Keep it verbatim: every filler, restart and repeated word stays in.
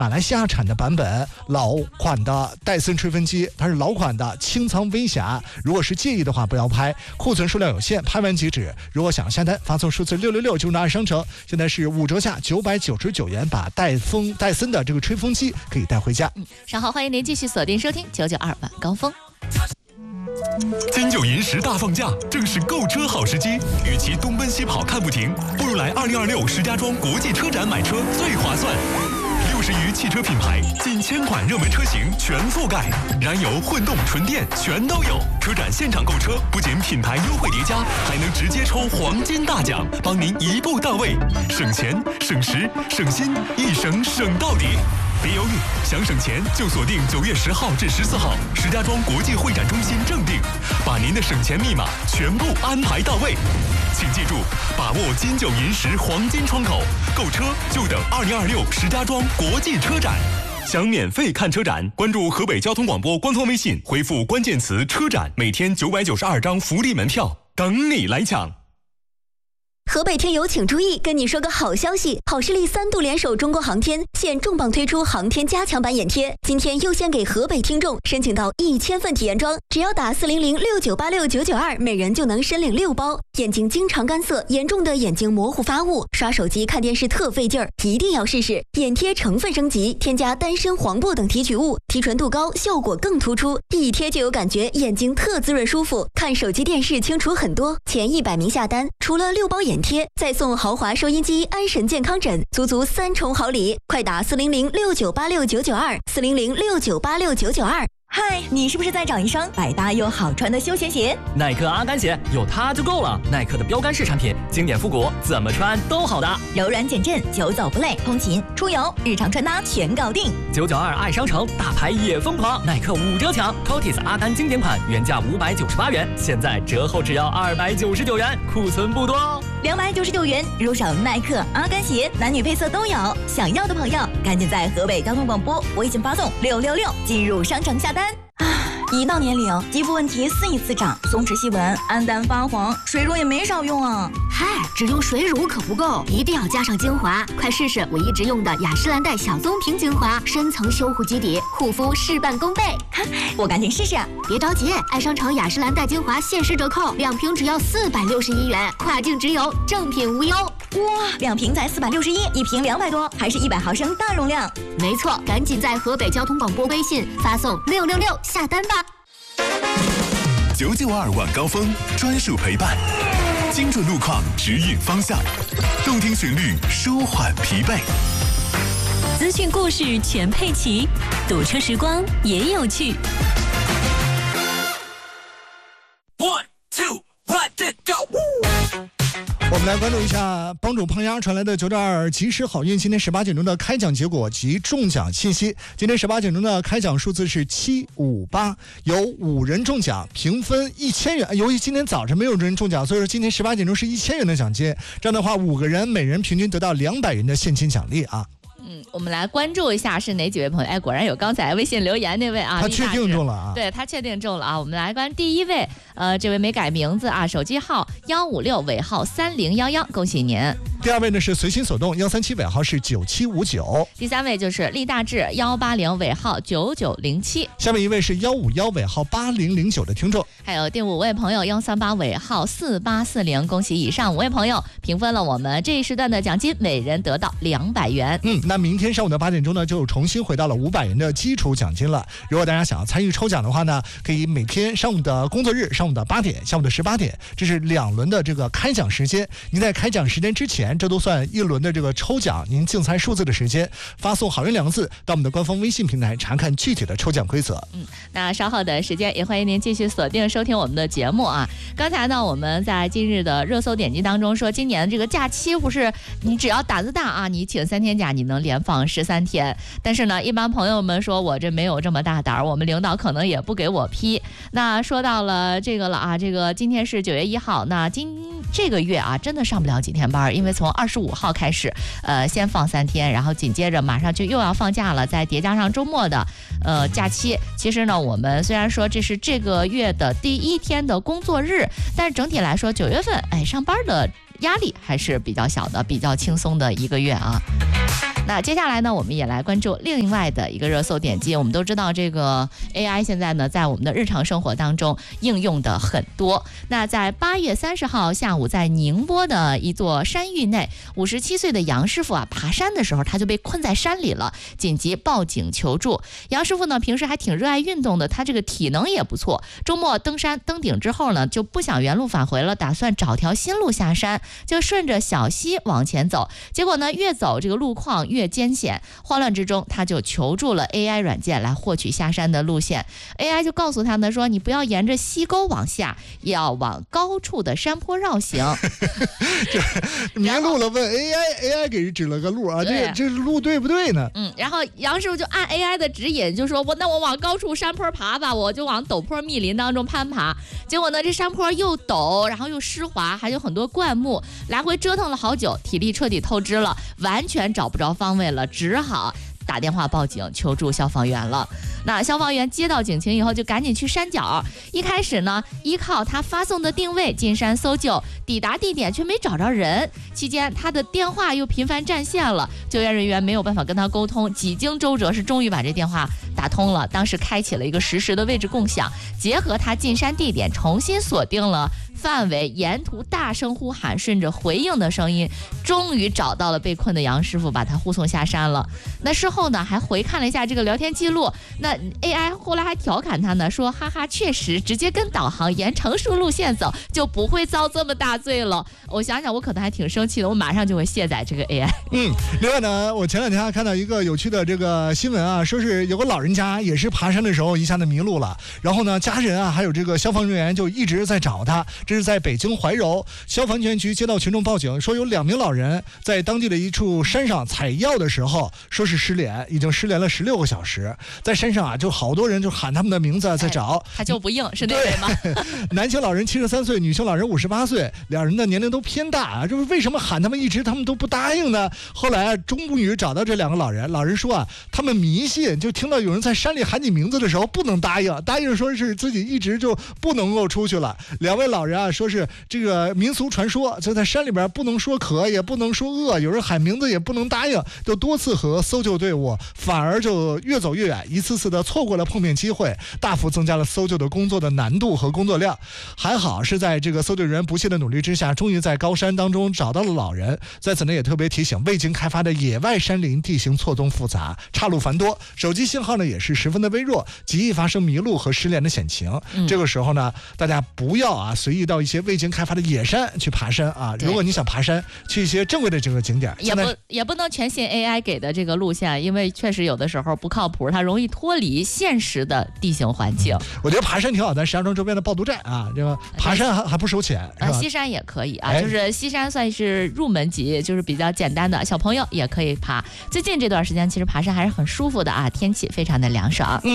马来西亚产的版本，老款的戴森吹风机，它是老款的，清仓微瑕。如果是介意的话，不要拍，库存数量有限，拍完即止。如果想下单，发送数字六六六就能按商城。现在是五折价九百九十九元，把戴风戴森的这个吹风机可以带回家。 嗯，稍后欢迎您继续锁定收听九九二晚高峰。 金九银十大放假，正是购车好时机。与其东奔西跑看不停，不如来二零二六石家庄国际车展买车最划算。六十余汽车品牌，近千款热门车型全覆盖，燃油、混动、纯电全都有。车展现场购车，不仅品牌优惠叠加，还能直接抽黄金大奖，帮您一步到位，省钱、省时、省心，一省省到底。别犹豫，想省钱就锁定九月十号至十四号石家庄国际会展中心正定，把您的省钱密码全部安排到位。请记住，把握金九银十黄金窗口，购车就等二零二六石家庄国际车展。想免费看车展，关注河北交通广播官方微信，回复关键词车展，每天九百九十二张福利门票，等你来抢。 河北听友请注意，跟你说个好消息，好视力三度联手中国航天，现重磅推出航天加强版眼贴，今天优先给河北听众申请到一千份体验装，只要打四零零六九八六九九二，每人就能申领六包。眼睛经常干涩，严重的眼睛模糊发雾，刷手机看电视特费劲儿，一定要试试。眼贴成分升级，添加丹参、黄柏等提取物，提纯度高，效果更突出，一贴就有感觉，眼睛特滋润舒服，看手机电视清楚很多。前一百名下单，除了六包眼贴，再送豪华收音机、安神健康枕，足足三重好礼！快打四零零六九八六九九二，四零零六九八六九九二。 嗨，你是不是在找一双百搭又好穿的休闲鞋？ 耐克阿甘鞋有它就够了。耐克的标杆式产品，经典复古，怎么穿都好搭， 柔软减震，久走不累，通勤、出游、日常穿搭全搞定。 九九二爱商城，大牌也疯狂，耐克五折抢 ，Cotis 阿甘经典款原价五百九十八元，现在折后只要二百九十九元，库存不多哦。 两百九十九元入手耐克阿甘鞋，男女配色都有。想要的朋友，赶紧在河北交通广播微信发送六六六进入商城下单。一到年龄，肌肤问题肆意滋长，松弛细纹、暗淡发黄，水乳也没少用啊。 嗨，只用水乳可不够，一定要加上精华。快试试我一直用的雅诗兰黛小棕瓶精华，深层修护基底，护肤事半功倍。 我赶紧试试。 别着急，爱商城雅诗兰黛精华限时折扣，两瓶只要四百六十一元，跨境直邮，正品无忧。 哇，两瓶才四百六十一，一瓶两百多，还是一百毫升大容量。 没错，赶紧在河北交通广播微信发送六六六下单吧。 九九二晚高峰专属陪伴，精准路况指引方向，动听旋律舒缓疲惫， 资讯故事全配齐，堵车时光也有趣。 One two let it go。我们来关注一下帮主胖丫传来的九点二及时好运今天十八点钟的开奖结果及中奖信息。今天十八点钟的开奖数字是七五八，有五人中奖，平分一千元。由于今天早晨没有人中奖，所以说今天十八点钟是一千元的奖金。这样的话，五个人每人平均得到两百元的现金奖励啊。 嗯，我们来关注一下是哪几位朋友。哎，果然有刚才微信留言那位啊， 他确定中了啊， 对他确定中了啊。我们来关第一位，呃，这位没改名字啊，手机号幺五六尾号三零幺幺，恭喜您。 第二位呢是随心所动幺三七尾号是九七五九。 第三位就是厉大志幺八零尾号九九零七。 下面一位是幺五幺尾号八零零九的听众。 还有第五位朋友幺三八尾号四八四零，恭喜以上五位朋友平分了我们这一时段的奖金，每人得到两百元。 嗯，那明天上午的八点钟呢，就重新回到了五百元的基础奖金了。如果大家想要参与抽奖的话呢，可以每天上午的工作日，上午的八点，下午的十八点，这是两轮的这个开奖时间。您在开奖时间之前，这都算一轮的这个抽奖，您竞猜数字的时间，发送好运两个字到我们的官方微信平台查看具体的抽奖规则。 嗯，那稍后的时间也欢迎您继续锁定收听我们的节目啊。刚才呢，我们在今日的热搜点击当中说，今年这个假期不是你只要胆子大啊，你请三天假，你能连放十三天。但是呢，一般朋友们说我这没有这么大胆儿，我们领导可能也不给我批。那说到了这个了啊，这个今天是九月一号，那今这个月啊，真的上不了几天班，因为从二十五号开始，呃，先放三天，然后紧接着马上就又要放假了，再叠加上周末的呃假期。其实呢，我们虽然说这是这个月的第一天的工作日，但是整体来说，九月份哎上班的压力还是比较小的，比较轻松的一个月啊。 那接下来呢，我们也来关注另外的一个热搜点击。我们都知道，这个 A I 现在呢，在我们的日常生活当中应用的很多。那在八月三十号下午，在宁波的一座山域内，五十七岁的杨师傅啊，爬山的时候他就被困在山里了，紧急报警求助。杨师傅呢，平时还挺热爱运动的，他这个体能也不错。周末登山登顶之后呢，就不想原路返回了，打算找条新路下山，就顺着小溪往前走。结果呢，越走这个路况越艰险，慌乱之中他就求助了 A I 软件来获取下山的路线。 A I 就告诉他呢说，你不要沿着溪沟往下，要往高处的山坡绕行。 迷路了问 A I，A I 给指了个路啊，这这路对不对呢？ 嗯，然后杨师傅就按 A I 的指引，就说我那我往高处山坡爬吧，我就往陡坡密林当中攀爬。结果呢，这山坡又陡，然后又湿滑，还有很多灌木，来回折腾了好久，体力彻底透支了，完全找不着方位了，只好打电话报警求助消防员了。那消防员接到警情以后，就赶紧去山脚。一开始呢，依靠他发送的定位进山搜救，抵达地点却没找着人。期间他的电话又频繁占线了，救援人员没有办法跟他沟通，几经周折是终于把这电话打通了。当时开启了一个实时的位置共享，结合他进山地点，重新锁定了范围，沿途大声呼喊，顺着回应的声音，终于找到了被困的杨师傅，把他护送下山了。那事后呢，还回看了一下这个聊天记录，那 A I 后来还调侃他呢，说哈哈，确实直接跟导航沿成熟路线走，就不会遭这么大罪了。我想想，我可能还挺生气的，我马上就会卸载这个 A I。 嗯，另外呢，我前两天还看到一个有趣的这个新闻啊，说是有个老人家也是爬山的时候一下子迷路了，然后呢，家人啊还有这个消防人员就一直在找他。这是在北京怀柔，消防局接到群众报警，说有两名老人在当地的一处山上采药的时候，说是失联，已经失联了十六个小时。在山上啊，就好多人就喊他们的名字在找， 哎、他就不应，是那位吗？ 男性老人七十三岁，女性老人五十八岁，两人的年龄都偏大啊，就是为什么喊他们一直他们都不答应呢？后来啊，终于找到这两个老人，老人说啊，他们迷信，就听到有人在山里喊你名字的时候不能答应，答应说是自己一直就不能够出去了。两位老人啊，说是这个民俗传说，就在山里边不能说渴，也不能说饿，有人喊名字也不能答应，就多次和搜救队伍反而就越走越远，一次次的错过了碰面机会，大幅增加了搜救的工作的难度和工作量。还好是在这个搜救人员不懈的努力之下，终于在高山当中找到了老人。在此呢，也特别提醒，未经开发的野外山林地形错综复杂，岔路繁多，手机信号呢也是十分的微弱，极易发生迷路和失联的险情。嗯、这个时候呢，大家不要啊随意到一些未经开发的野山去爬山啊。如果你想爬山，去一些正规的这个景点， 也不也不能全信 A I 给的这个路线，因为确实有的时候不靠谱，它容易脱离现实的地形环境。 我觉得爬山挺好，咱石家庄周边的抱犊站啊，这个爬山还还不收钱， 啊，西山也可以啊，哎、就是西山算是入门级，就是比较简单的，小朋友也可以爬。最近这段时间其实爬山还是很舒服的啊，天气非常的凉爽。嗯